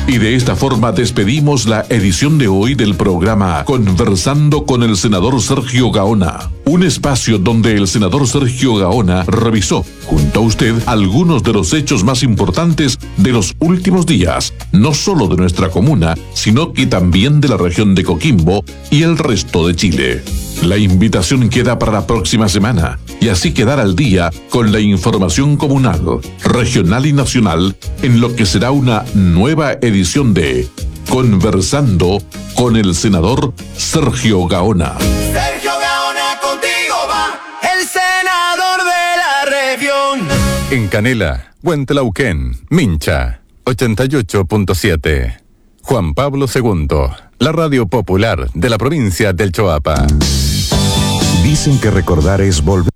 Y de esta forma despedimos la edición de hoy del programa Conversando con el senador Sergio Gaona. Un espacio donde el senador Sergio Gaona revisó, junto a usted, algunos de los hechos más importantes de los últimos días, no solo de nuestra comuna, sino que también de la región de Coquimbo y el resto de Chile. La invitación queda para la próxima semana y así quedar al día con la información comunal, regional y nacional en lo que será una nueva edición de Conversando con el senador Sergio Gaona. Sergio Gaona, contigo va el senador de la región. En Canela, Huentelauquén, Mincha, 88.7. Juan Pablo II, la radio popular de la provincia del Choapa. Dicen que recordar es volver.